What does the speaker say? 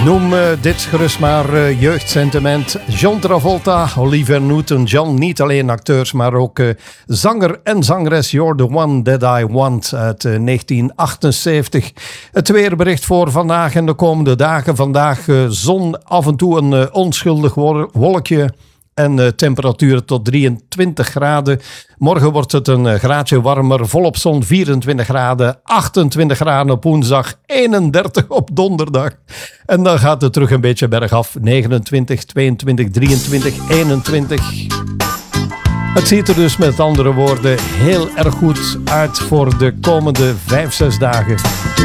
Noem dit gerust maar jeugdsentiment. John Travolta, Olivia Newton-John, niet alleen acteurs, maar ook zanger en zangeres You're the One That I Want uit 1978. Het weerbericht voor vandaag en de komende dagen. Vandaag zon, af en toe een onschuldig wolkje. En temperaturen tot 23 graden. Morgen wordt het een graadje warmer. Volop zon 24 graden. 28 graden op woensdag. 31 op donderdag. En dan gaat het terug een beetje bergaf. 29, 22, 23, 21. Het ziet er dus met andere woorden heel erg goed uit voor de komende 5-6 dagen.